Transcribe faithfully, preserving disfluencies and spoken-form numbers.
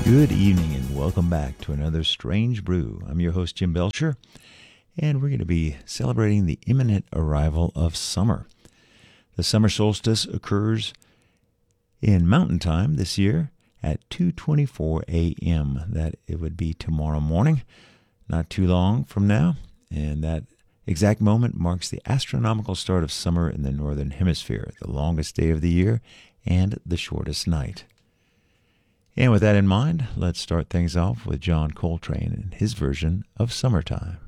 Good evening and welcome back to another Strange Brew. I'm your host, Jim Belcher, and we're going to be celebrating the imminent arrival of summer. The summer solstice occurs in Mountain Time this year at two twenty-four a.m. That it would be tomorrow morning, not too long from now, and that exact moment marks the astronomical start of summer in the Northern Hemisphere, the longest day of the year and the shortest night. And with that in mind, let's start things off with John Coltrane and his version of Summertime.